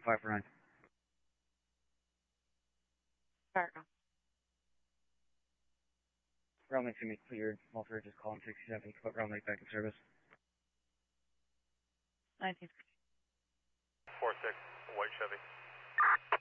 549. Fargo. Ground link to me cleared. Walter, just call him 67. Put ground link back in service. 19. 4-6, white Chevy.